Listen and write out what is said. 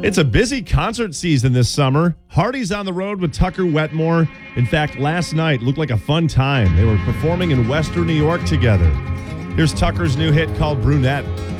It's a busy concert season this summer. Hardy's on the road with Tucker Wetmore. In fact, last night looked like a fun time. They were performing in Western New York together. Here's Tucker's new hit called Brunette.